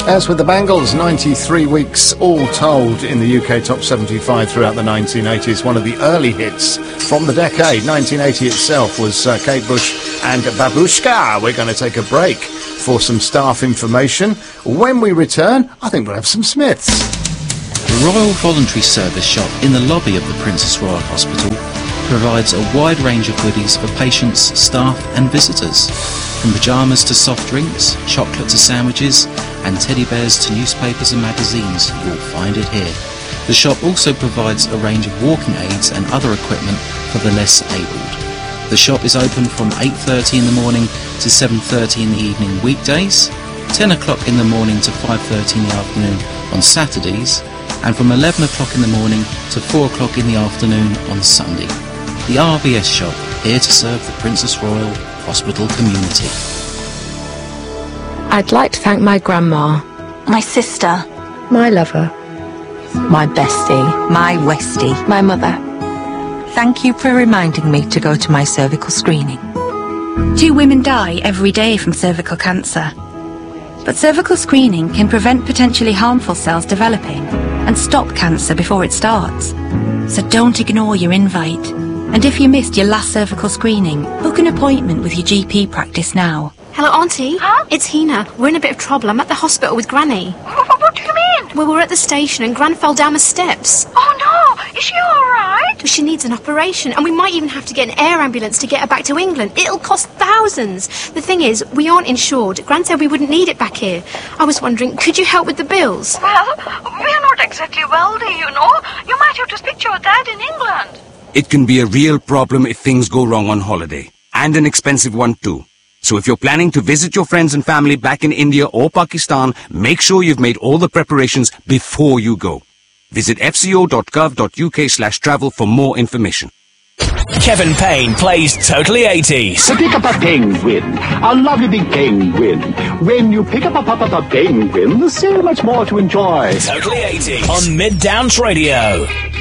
As with the Bangles, 93 weeks all told in the UK Top 75 throughout the 1980s. One of the early hits from the decade. 1980 itself was Kate Bush and Babushka. We're going to take a break for some staff information. When we return, I think we'll have some Smiths. The Royal Voluntary Service shop in the lobby of the Princess Royal Hospital provides a wide range of goodies for patients, staff and visitors. From pyjamas to soft drinks, chocolate to sandwiches, and teddy bears to newspapers and magazines, you'll find it here. The shop also provides a range of walking aids and other equipment for the less abled. The shop is open from 8:30 in the morning to 7:30 in the evening weekdays, 10 o'clock in the morning to 5:30 in the afternoon on Saturdays, and from 11 o'clock in the morning to 4 o'clock in the afternoon on Sunday. The RVS shop, here to serve the Princess Royal Hospital community. I'd like to thank my grandma, my sister, my lover, my bestie, my Westie, my mother. Thank you for reminding me to go to my cervical screening. 2 women die every day from cervical cancer. But cervical screening can prevent potentially harmful cells developing and stop cancer before it starts. So don't ignore your invite. And if you missed your last cervical screening, book an appointment with your GP practice now. Hello, Auntie. Huh? It's Hina. We're in a bit of trouble. I'm at the hospital with Granny. What do you mean? Well, we're at the station and Gran fell down the steps. Oh no! Is she alright? She needs an operation and we might even have to get an air ambulance to get her back to England. It'll cost thousands. The thing is, we aren't insured. Gran said we wouldn't need it back here. I was wondering, could you help with the bills? Well, we're not exactly wealthy, you know. You might have to speak to your dad in England. It can be a real problem if things go wrong on holiday, and an expensive one too. So if you're planning to visit your friends and family back in India or Pakistan, make sure you've made all the preparations before you go. Visit fco.gov.uk/travel for more information. Kevin Payne plays Totally 80s. To pick up a penguin, a lovely big penguin. When you pick up a penguin, there's so much more to enjoy. Totally 80s on Mid Downs Radio.